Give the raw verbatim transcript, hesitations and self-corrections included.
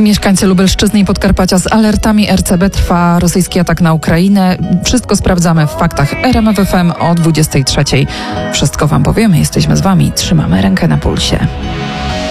Mieszkańcy Lubelszczyzny i Podkarpacia z alertami R C B. Trwa rosyjski atak na Ukrainę. Wszystko sprawdzamy w faktach R M F F M o dwudziestej trzeciej. Wszystko wam powiemy, jesteśmy z wami, trzymamy rękę na pulsie.